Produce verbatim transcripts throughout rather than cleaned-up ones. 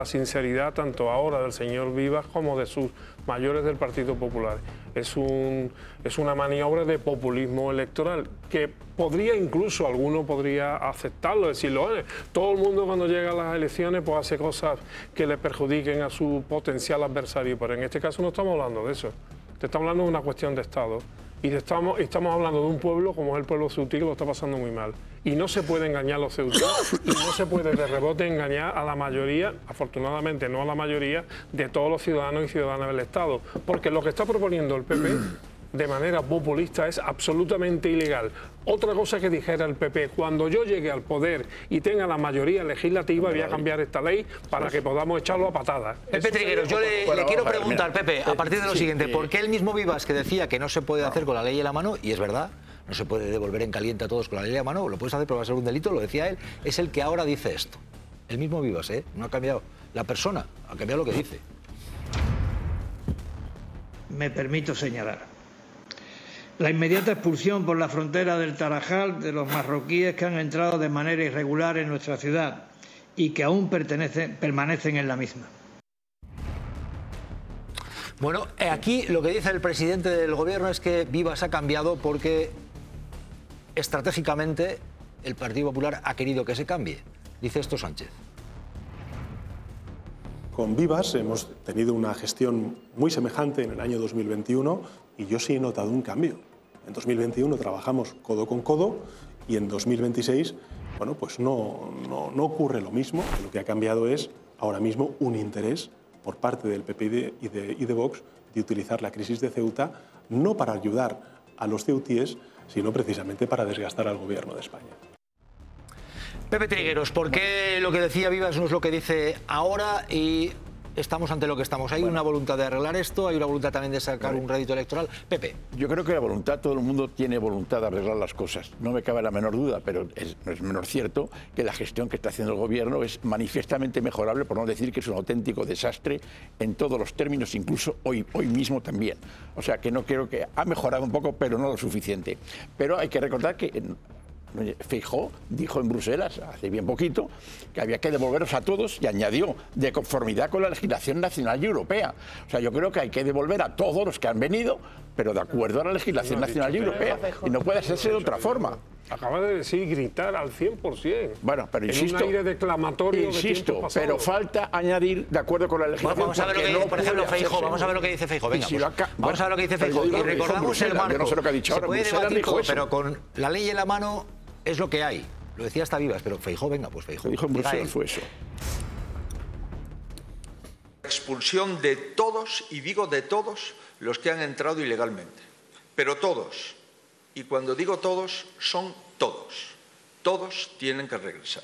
La sinceridad tanto ahora del señor Vivas como de sus mayores del Partido Popular. Es, un, es una maniobra de populismo electoral que podría incluso, alguno podría aceptarlo, decirlo, oye, todo el mundo cuando llega a las elecciones pues hace cosas que le perjudiquen a su potencial adversario, pero en este caso no estamos hablando de eso, te estamos hablando de una cuestión de Estado. Y estamos, estamos hablando de un pueblo como es el pueblo ceutí que lo está pasando muy mal. Y no se puede engañar a los ceutíes y no se puede de rebote engañar a la mayoría, afortunadamente no a la mayoría, de todos los ciudadanos y ciudadanas del Estado. Porque lo que está proponiendo el P P de manera populista es absolutamente ilegal. Otra cosa que dijera el P P, cuando yo llegue al poder y tenga la mayoría legislativa, voy a cambiar esta ley para que podamos echarlo a patadas. Pepe Trigueros, yo le, bueno, le quiero ver, preguntar, mira, Pepe, a partir de lo sí, siguiente, sí. ¿por qué el mismo Vivas que decía que no se puede hacer con la ley en la mano, y es verdad, no se puede devolver en caliente a todos con la ley en la mano, lo puedes hacer pero va a ser un delito, lo decía él, es el que ahora dice esto? El mismo Vivas, ¿eh? No ha cambiado la persona, ha cambiado lo que dice. Me permito señalar la inmediata expulsión por la frontera del Tarajal de los marroquíes que han entrado de manera irregular en nuestra ciudad y que aún pertenecen, permanecen en la misma. Bueno, aquí lo que dice el presidente del gobierno es que Vivas ha cambiado porque estratégicamente el Partido Popular ha querido que se cambie. Dice esto Sánchez. Con Vivas hemos tenido una gestión muy semejante en el año dos mil veintiuno y yo sí he notado un cambio. En dos mil veintiuno trabajamos codo con codo y en dos mil veintiséis, bueno, pues no, no, no ocurre lo mismo. Lo que ha cambiado es ahora mismo un interés por parte del P P y de, y de Vox de utilizar la crisis de Ceuta no para ayudar a los ceutíes, sino precisamente para desgastar al gobierno de España. Pepe Trigueros, ¿por qué lo que decía Vivas no es lo que dice ahora y estamos ante lo que estamos? ¿Hay bueno. una voluntad de arreglar esto? ¿Hay una voluntad también de sacar vale. un rédito electoral? Pepe. Yo creo que la voluntad, todo el mundo tiene voluntad de arreglar las cosas. No me cabe la menor duda, pero es, no es menor cierto que la gestión que está haciendo el gobierno es manifiestamente mejorable, por no decir que es un auténtico desastre en todos los términos, incluso hoy, hoy mismo también. O sea, que no creo que ha mejorado un poco, pero no lo suficiente. Pero hay que recordar que Feijóo dijo en Bruselas hace bien poquito que había que devolverlos a todos y añadió de conformidad con la legislación nacional y europea. O sea, yo creo que hay que devolver a todos los que han venido, pero de acuerdo a la legislación nacional y europea. Y no puede hacerse de otra forma. Acaba de decir gritar al cien por cien. Bueno, pero insisto, en un aire declamatorio insisto, de pero falta añadir de acuerdo con la legislación. Bueno, vamos a ver lo que no dice, por ejemplo, Feijóo. Vamos a ver lo que dice Feijóo. Venga, si pues, acá, vamos bueno, a ver lo que dice Feijóo. Y recordamos el marco. Yo no sé lo que ha dicho Se ahora. puede Bruselas debatir dijo todo, eso. pero con la ley en la mano es lo que hay. Lo decía hasta Vivas, pero Feijóo, venga, pues Feijóo. Lo dijo en Bruselas, fue eso. Expulsión de todos, y digo de todos, los que han entrado ilegalmente. Pero todos, y cuando digo todos, son todos. Todos tienen que regresar.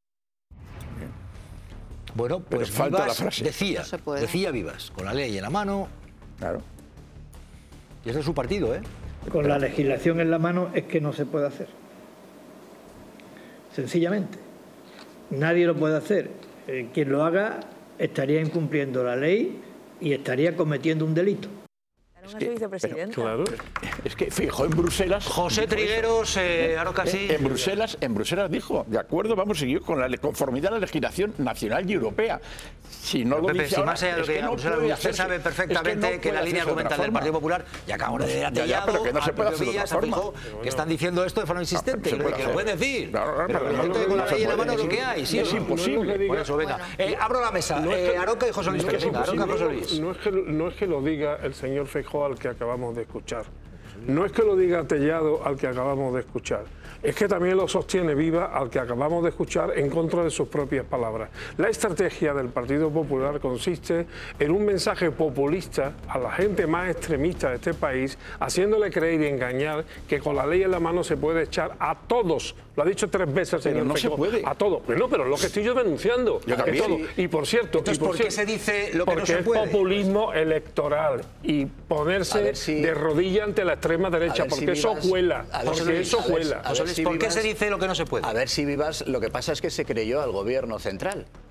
Bueno, pues pero falta Vivas la frase. Decía, no decía Vivas, con la ley en la mano. Claro. Y ese es su partido, ¿eh? Con la legislación en la mano es que no se puede hacer. Sencillamente. Nadie lo puede hacer. Eh, quien lo haga estaría incumpliendo la ley y estaría cometiendo un delito. Es que, vicepresidenta. Claro. Es que Feijóo en Bruselas. José Trigueros, eh, ahora casi. En Bruselas, en Bruselas dijo, de acuerdo, vamos a seguir con la conformidad a la legislación nacional y europea. Si no lo Pepe, dice si ahora, más allá de lo es que, que no Bruselas, puede usted hacerse. sabe perfectamente Es que, no que la línea argumental del Partido Popular, y acabamos de atellado pero que no se puede hacer de otra forma. que están diciendo esto de forma insistente, No, que, que lo pueden decir. Claro, claro, pero pero pero no, con la no se ley en la puede. mano lo que hay, sí, Es no, imposible. Por eso, venga. Eh, abro la mesa. No es que- Eh, Aroca y José Luis. No es, que, Venga, Aroca, José Luis. no, es que, no es que lo diga el señor Feijóo al que acabamos de escuchar. No es que lo diga Tellado al que acabamos de escuchar. Es que también lo sostiene Viva al que acabamos de escuchar en contra de sus propias palabras. La estrategia del Partido Popular consiste en un mensaje populista a la gente más extremista de este país, haciéndole creer y engañar que con la ley en la mano se puede echar a todos. Lo ha dicho tres veces el Pero señor no se Feijóo. puede. A todos. Bueno, pero lo que estoy yo denunciando. Yo también. Todo. Y por cierto, Entonces, y por ¿por qué cierto, se dice lo que porque no se puede? es populismo electoral y ponerse A ver si- de rodilla ante la extrema derecha, A ver si porque eso Vivas- cuela, a ver porque si- eso a ver- cuela. a ver José Luis, si ¿por qué Vivas- se dice lo que no se puede? A ver si Vivas, lo que pasa es que se creyó al gobierno central.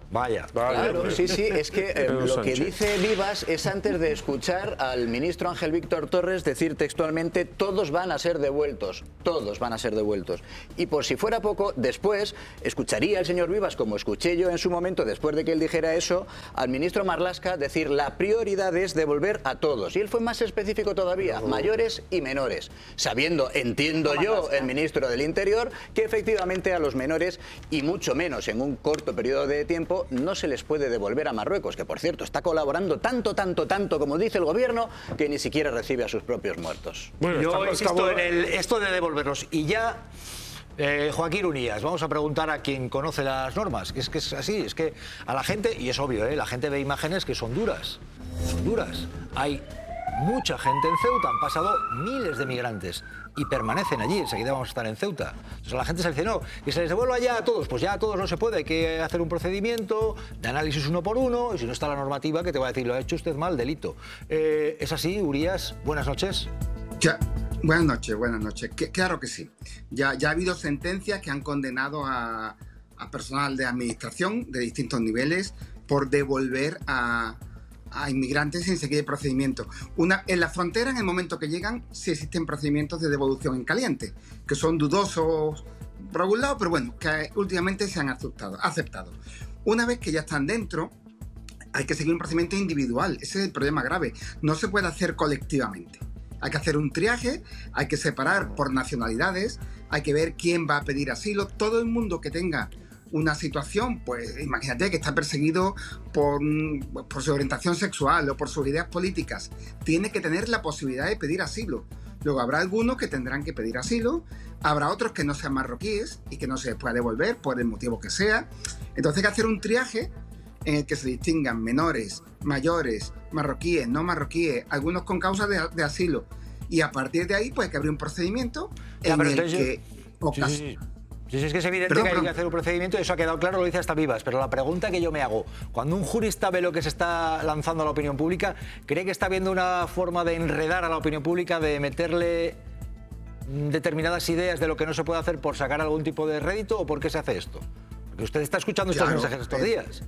Vaya. Claro, sí, sí, es que eh, Pedro lo que Sánchez. dice Vivas es antes de escuchar al ministro Ángel Víctor Torres decir textualmente todos van a ser devueltos, todos van a ser devueltos. Y por si fuera poco, después escucharía el señor Vivas, como escuché yo en su momento, después de que él dijera eso, al ministro Marlaska decir la prioridad es devolver a todos. Y él fue más específico todavía, mayores y menores, sabiendo, entiendo yo, el ministro del Interior, que efectivamente a los menores, y mucho menos en un corto periodo de tiempo, no se les puede devolver a Marruecos, que por cierto está colaborando tanto, tanto, tanto como dice el gobierno, que ni siquiera recibe a sus propios muertos. Bueno, Yo estamos- insisto estamos- en el, esto de devolverlos. Y ya, eh, Joaquín Unías, vamos a preguntar a quien conoce las normas, que es que es así, es que a la gente, y es obvio, ¿eh? La gente ve imágenes que son duras, son duras. Hay mucha gente en Ceuta, han pasado miles de migrantes y permanecen allí, enseguida vamos a estar en Ceuta. Entonces la gente se dice, no, que se les devuelva ya a todos, pues ya a todos no se puede, hay que hacer un procedimiento de análisis uno por uno, y si no está la normativa que te va a decir, lo ha hecho usted mal, delito. Eh, ¿Es así, Urías? Buenas noches. Ya, buenas noches, buenas noches. Que- claro que sí. Ya, ya ha habido sentencias que han condenado a, a personal de administración de distintos niveles por devolver a, a inmigrantes sin seguir el procedimiento. Una, en la frontera, en el momento que llegan, sí existen procedimientos de devolución en caliente, que son dudosos por algún lado, pero bueno, que últimamente se han aceptado. aceptado. Una vez que ya están dentro, hay que seguir un procedimiento individual. Ese es el problema grave. No se puede hacer colectivamente. Hay que hacer un triaje, hay que separar por nacionalidades, hay que ver quién va a pedir asilo. Todo el mundo que tenga una situación, pues imagínate que está perseguido por, por su orientación sexual o por sus ideas políticas, tiene que tener la posibilidad de pedir asilo. Luego habrá algunos que tendrán que pedir asilo, habrá otros que no sean marroquíes y que no se les pueda devolver por el motivo que sea. Entonces hay que hacer un triaje en el que se distingan menores, mayores, marroquíes, no marroquíes, algunos con causa de, de asilo. Y a partir de ahí, pues hay que abrir un procedimiento Ya, en pero el entonces que... yo- sí, sí, sí. Sí, sí, es que es evidente Perdón, que hay perdón. que hacer un procedimiento, eso ha quedado claro, lo dice hasta Vivas, pero la pregunta que yo me hago, cuando un jurista ve lo que se está lanzando a la opinión pública, ¿cree que está viendo una forma de enredar a la opinión pública, de meterle mm, determinadas ideas de lo que no se puede hacer por sacar algún tipo de rédito, o por qué se hace esto? Porque usted está escuchando estos Claro, mensajes estos eh, días.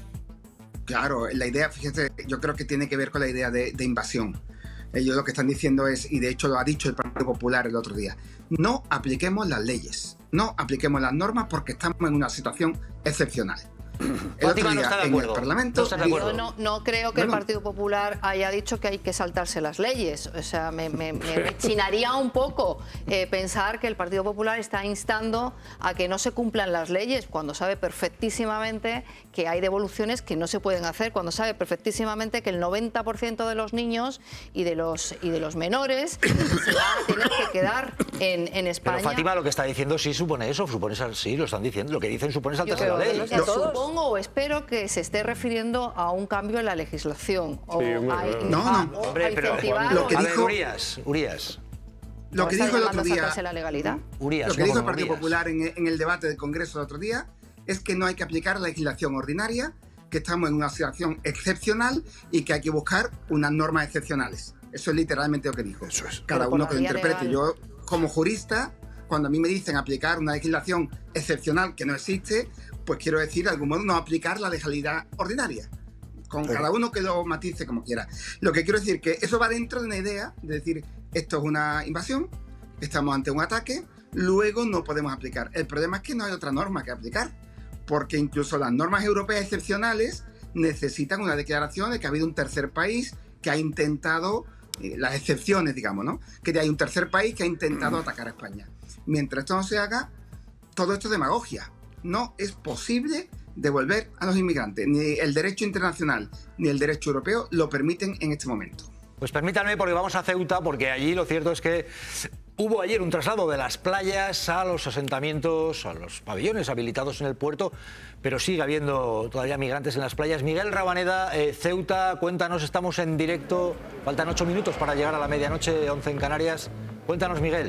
Claro, la idea, fíjese, yo creo que tiene que ver con la idea de, de invasión. Ellos lo que están diciendo es, y de hecho lo ha dicho el Partido Popular el otro día, no apliquemos las leyes, no apliquemos las normas porque estamos en una situación excepcional. El Fátima otro no día está de en acuerdo. el Parlamento... No está de dijo- acuerdo. Yo no, no creo que el Bueno. Partido Popular haya dicho que hay que saltarse las leyes. O sea, me, me- me- me chinaría un poco eh, pensar que el Partido Popular está instando a que no se cumplan las leyes cuando sabe perfectísimamente que hay devoluciones que no se pueden hacer, cuando sabe perfectísimamente que el noventa por ciento de los niños y de los, y de los menores se van a tener que quedar en, en España. Pero Fátima lo que está diciendo sí supone eso, supone sal- sí, lo están diciendo, lo que dicen supone Yo saltarse la creo ley. que no sé, supongo o espero que se esté refiriendo a un cambio en la legislación o Sí, hombre, a, claro. No, a- no. o a Hombre, pero incentivar lo que a o- ver, dijo- Urías, Urías, Lo ¿O que está dijo el llamando otro a día... saltarse la legalidad? Urías. Lo que dijo no, el Partido Urías. Popular en, en el debate del Congreso el otro día es que no hay que aplicar la legislación ordinaria, que estamos en una situación excepcional y que hay que buscar unas normas excepcionales. Eso es literalmente lo que dijo. Eso es. Cada Pero por uno la que lo vía interprete. legal. Yo, como jurista, cuando a mí me dicen aplicar una legislación excepcional que no existe, pues quiero decir, de algún modo, no aplicar la legalidad ordinaria. Con cada uno que lo matice como quiera. Lo que quiero decir que eso va dentro de una idea de decir, esto es una invasión, estamos ante un ataque, luego no podemos aplicar. El problema es que no hay otra norma que aplicar, porque incluso las normas europeas excepcionales necesitan una declaración de que ha habido un tercer país que ha intentado, eh, las excepciones, digamos, ¿no? Que hay un tercer país que ha intentado atacar a España. Mientras esto no se haga, todo esto es demagogia. No es posible devolver a los inmigrantes. Ni el derecho internacional ni el derecho europeo lo permiten en este momento. Pues permítanme, porque vamos a Ceuta, porque allí lo cierto es que hubo ayer un traslado de las playas a los asentamientos, a los pabellones habilitados en el puerto, pero sigue habiendo todavía migrantes en las playas. Miguel Rabaneda, eh, Ceuta, cuéntanos, estamos en directo, faltan ocho minutos para llegar a la medianoche, once en Canarias. Cuéntanos, Miguel.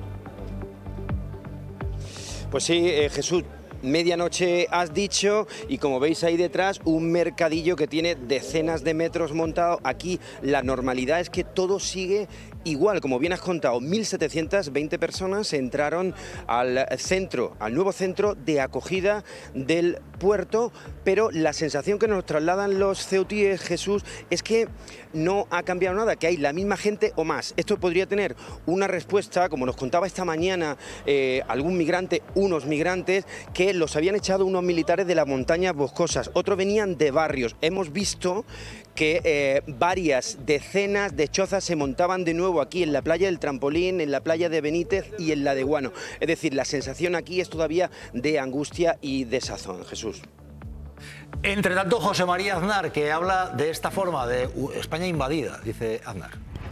Pues sí, eh, Jesús. Medianoche has dicho, y como veis ahí detrás, un mercadillo que tiene decenas de metros montado. Aquí la normalidad es que todo sigue igual, como bien has contado, mil setecientas veinte personas entraron al centro, al nuevo centro de acogida del puerto, pero la sensación que nos trasladan los ceutíes, Jesús, es que no ha cambiado nada, que hay la misma gente o más. Esto podría tener una respuesta, como nos contaba esta mañana eh, algún migrante, unos migrantes, que los habían echado unos militares de las montañas boscosas, otros venían de barrios. Hemos visto que eh, varias decenas de chozas se montaban de nuevo aquí en la playa del Trampolín, en la playa de Benítez y en la de Guano. Es decir, la sensación aquí es todavía de angustia y desazón. Jesús. Entre tanto, José María Aznar, que habla de esta forma, de España invadida, dice Aznar.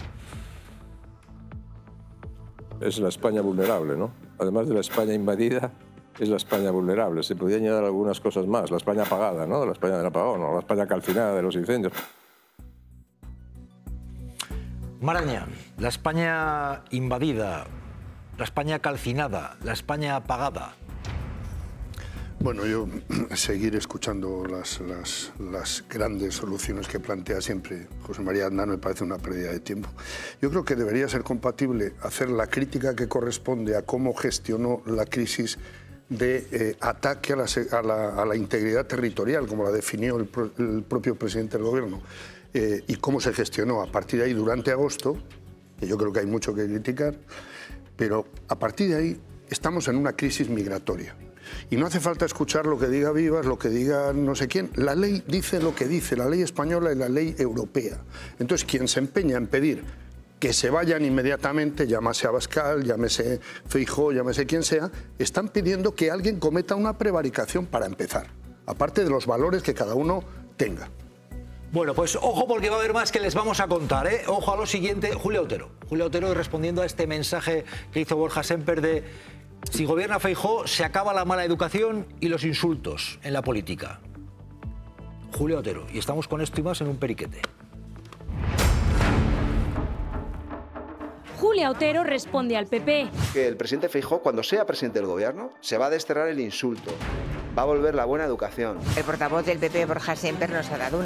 Es la España vulnerable, ¿no? Además de la España invadida, es la España vulnerable. Se podría añadir algunas cosas más. La España apagada, ¿no? La España del apagón, ¿no? La España calcinada de los incendios. Maraña, la España invadida, la España calcinada, la España apagada. Bueno, yo seguir escuchando las, las, las grandes soluciones que plantea siempre José María Aznar me parece una pérdida de tiempo. Yo creo que debería ser compatible hacer la crítica que corresponde a cómo gestionó la crisis de eh, ataque a la, a, la, a la integridad territorial, como la definió el, pro, el propio presidente del Gobierno, eh, y cómo se gestionó a partir de ahí durante agosto, que yo creo que hay mucho que criticar, pero a partir de ahí estamos en una crisis migratoria. Y no hace falta escuchar lo que diga Vivas, lo que diga no sé quién. La ley dice lo que dice, la ley española y la ley europea. Entonces, quien se empeña en pedir que se vayan inmediatamente, llámese Abascal, llámese Feijóo, llámese quien sea, están pidiendo que alguien cometa una prevaricación para empezar, aparte de los valores que cada uno tenga. Bueno, pues ojo porque va a haber más que les vamos a contar, ¿eh? Ojo a lo siguiente, Julio Otero. Julio Otero respondiendo a este mensaje que hizo Borja Semper de si gobierna Feijóo se acaba la mala educación y los insultos en la política. Julio Otero, y estamos con esto y más en un periquete. Julia Otero responde al P P. Que el presidente Feijóo, cuando sea presidente del gobierno, se va a desterrar el insulto, va a volver la buena educación. El portavoz del P P, Borja Semper, nos ha dado una